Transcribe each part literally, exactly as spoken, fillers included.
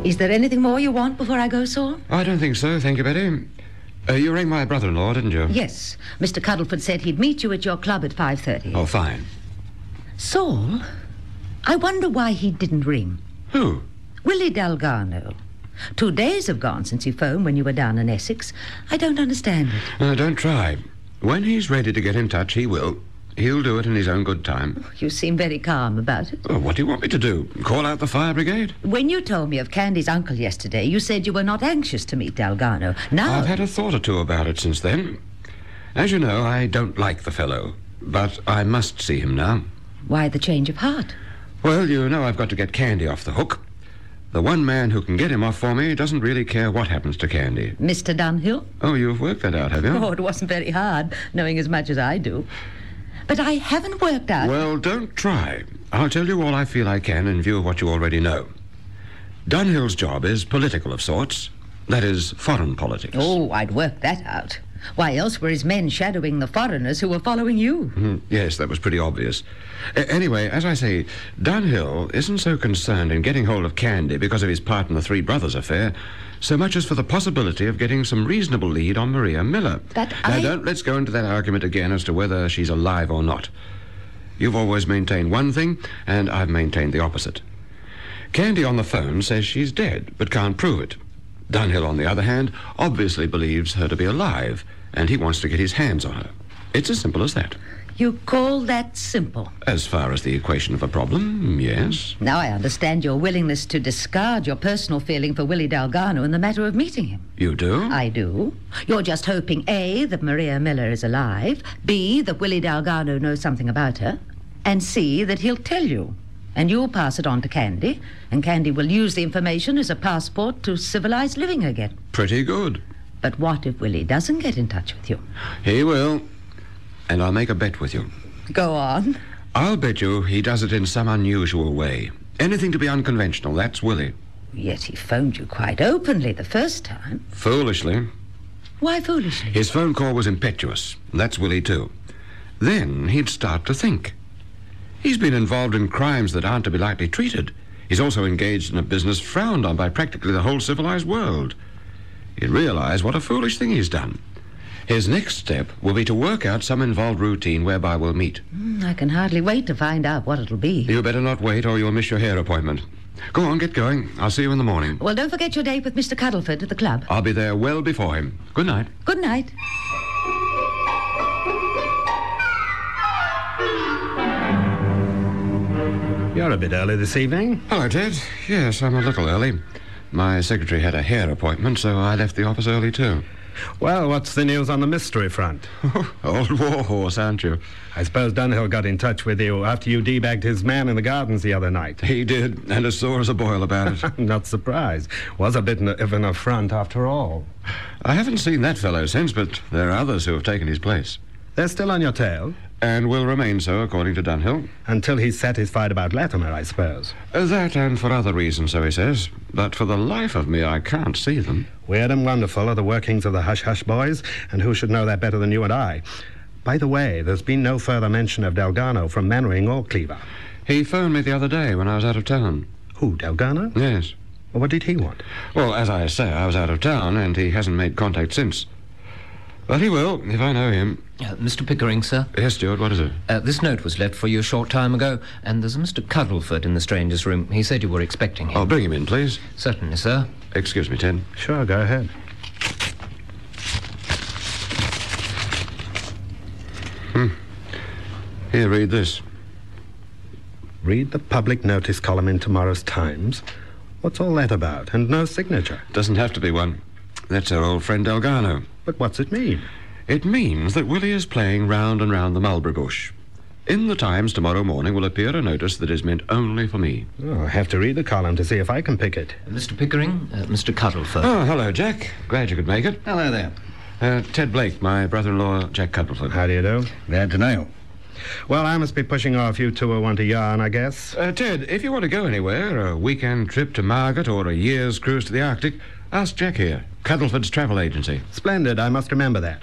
Is there anything more you want before I go, Saul? I don't think so, thank you, Betty. Uh, you rang my brother-in-law, didn't you? Yes. Mister Cuddleford said he'd meet you at your club at five thirty. Oh, fine. Saul, I wonder why he didn't ring. Who? Willie Dalgarno. Two days have gone since he phoned when you were down in Essex. I don't understand it. Uh, don't try. When he's ready to get in touch, he will. He'll do it in his own good time. You seem very calm about it. Oh, what do you want me to do? Call out the fire brigade? When you told me of Candy's uncle yesterday, you said you were not anxious to meet Dalgarno. Now... I've had a thought or two about it since then. As you know, I don't like the fellow, but I must see him now. Why the change of heart? Well, you know I've got to get Candy off the hook. The one man who can get him off for me doesn't really care what happens to Candy. Mister Dunhill? Oh, you've worked that out, have you? Oh, it wasn't very hard, knowing as much as I do. But I haven't worked out... Well, don't try. I'll tell you all I feel I can in view of what you already know. Dunhill's job is political of sorts. That is, foreign politics. Oh, I'd worked that out. Why else were his men shadowing the foreigners who were following you? Mm, yes, that was pretty obvious. A- anyway, as I say, Dunhill isn't so concerned in getting hold of Candy because of his part in the Three Brothers affair, so much as for the possibility of getting some reasonable lead on Maria Miller. But now, I... don't let's go into that argument again as to whether she's alive or not. You've always maintained one thing, and I've maintained the opposite. Candy on the phone says she's dead, but can't prove it. Dunhill, on the other hand, obviously believes her to be alive, and he wants to get his hands on her. It's as simple as that. You call that simple? As far as the equation of a problem, yes. Now I understand your willingness to discard your personal feeling for Willie Dalgarno in the matter of meeting him. You do? I do. You're just hoping, A, that Maria Miller is alive, B, that Willie Dalgarno knows something about her, and C, that he'll tell you. And you'll pass it on to Candy, and Candy will use the information as a passport to civilized living again. Pretty good. But what if Willie doesn't get in touch with you? He will. And I'll make a bet with you. Go on. I'll bet you he does it in some unusual way. Anything to be unconventional, that's Willie. Yet he phoned you quite openly the first time. Foolishly. Why foolishly? His phone call was impetuous. That's Willie, too. Then he'd start to think. He's been involved in crimes that aren't to be lightly treated. He's also engaged in a business frowned on by practically the whole civilized world. He'd realize what a foolish thing he's done. His next step will be to work out some involved routine whereby we'll meet. Mm, I can hardly wait to find out what it'll be. You better not wait or you'll miss your hair appointment. Go on, get going. I'll see you in the morning. Well, don't forget your date with Mister Cuddleford at the club. I'll be there well before him. Good night. Good night. You're a bit early this evening. Hello, Ted. Yes, I'm a little early. My secretary had a hair appointment, so I left the office early, too. Well, what's the news on the mystery front? Old warhorse, aren't you? I suppose Dunhill got in touch with you after you debagged his man in the gardens the other night. He did, and as sore as a boil about it. I'm not surprised. Was a bit of an affront after all. I haven't seen that fellow since, but there are others who have taken his place. They're still on your tail? And will remain so, according to Dunhill. Until he's satisfied about Latimer, I suppose. Uh, that and for other reasons, so he says. But for the life of me, I can't see them. Weird and wonderful are the workings of the hush-hush boys, and who should know that better than you and I? By the way, there's been no further mention of Dalgarno from Mannering or Cleaver. He phoned me the other day when I was out of town. Who, Dalgarno? Yes. Well, what did he want? Well, as I say, I was out of town, and he hasn't made contact since. But he will, if I know him. Uh, Mister Pickering, sir? Yes, Stuart, what is it? Uh, this note was left for you a short time ago, and there's a Mister Cuddleford in the stranger's room. He said you were expecting him. Oh, bring him in, please. Certainly, sir. Excuse me, Ted. Sure, go ahead. Hmm. Here, read this. Read the public notice column in tomorrow's Times? What's all that about? And no signature? Doesn't have to be one. That's our old friend Dalgarno. But what's it mean? It means that Willie is playing round and round the mulberry bush. In the Times tomorrow morning will appear a notice that is meant only for me. Oh, I'll have to read the column to see if I can pick it. Uh, Mister Pickering, uh, Mister Cuddleford. Oh, hello, Jack. Glad you could make it. Hello there. Uh, Ted Blake, my brother-in-law, Jack Cuddleford. How do you do? Glad to know you. Well, I must be pushing off. You two will want a yarn, I guess. Uh, Ted, if you want to go anywhere, a weekend trip to Margate or a year's cruise to the Arctic, ask Jack here, Cuddleford's travel agency. Splendid, I must remember that.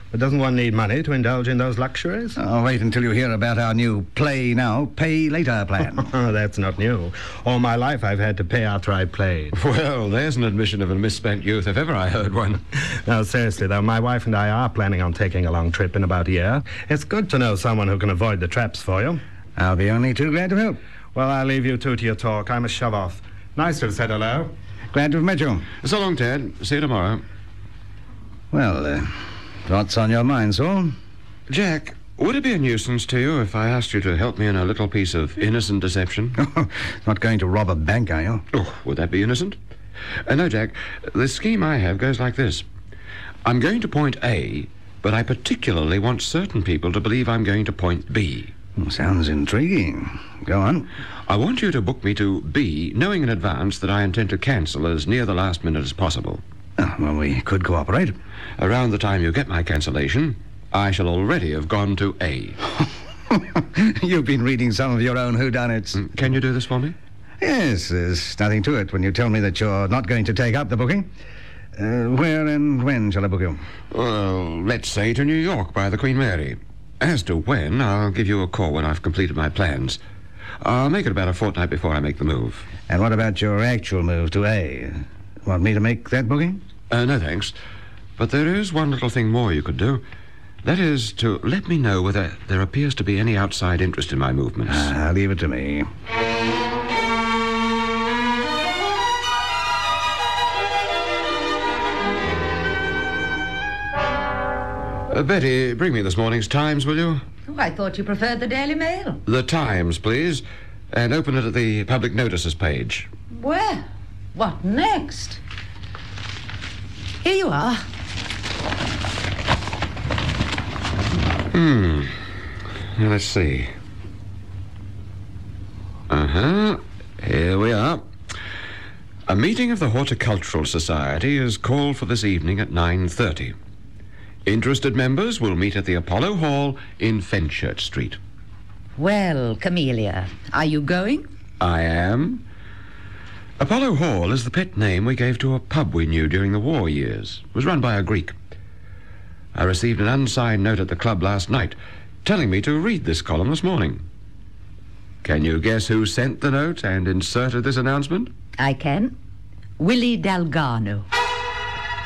But doesn't one need money to indulge in those luxuries? I'll wait until you hear about our new play now, pay later plan. Oh, that's not new. All my life I've had to pay after I played. Well, there's an admission of a misspent youth, if ever I heard one. No, seriously, though, my wife and I are planning on taking a long trip in about a year. It's good to know someone who can avoid the traps for you. I'll be only too glad to help. Well, I'll leave you two to your talk. I must shove off. Nice to have said hello. Glad to have met you. So long, Ted. See you tomorrow. Well, uh, what's on your mind, Saul? Jack, would it be a nuisance to you if I asked you to help me in a little piece of innocent deception? Not going to rob a bank, are you? Oh, would that be innocent? Uh, no, Jack. The scheme I have goes like this. I'm going to point A, but I particularly want certain people to believe I'm going to point B. Oh, sounds intriguing. Go on. I want you to book me to B, knowing in advance that I intend to cancel as near the last minute as possible. Oh, well, we could cooperate. Around the time you get my cancellation, I shall already have gone to A. You've been reading some of your own whodunits. Mm, Can you do this for me? Yes, there's nothing to it when you tell me that you're not going to take up the booking. Uh, where and when shall I book you? Well, let's say to New York by the Queen Mary. As to when, I'll give you a call when I've completed my plans. I'll make it about a fortnight before I make the move. And what about your actual move to A? Want me to make that booking? Uh, no, thanks. But there is one little thing more you could do. That is to let me know whether there appears to be any outside interest in my movements. Ah, leave it to me. Uh, Betty, bring me this morning's Times, will you? Oh, I thought you preferred the Daily Mail. The Times, please. And open it at the public notices page. Well, what next? Here you are. Hmm. Now, let's see. Uh-huh. Here we are. A meeting of the Horticultural Society is called for this evening at nine thirty. Interested members will meet at the Apollo Hall in Fenchurch Street. Well, Camellia, are you going? I am. Apollo Hall is the pet name we gave to a pub we knew during the war years. It was run by a Greek. I received an unsigned note at the club last night telling me to read this column this morning. Can you guess who sent the note and inserted this announcement? I can. Willie Dalgarno.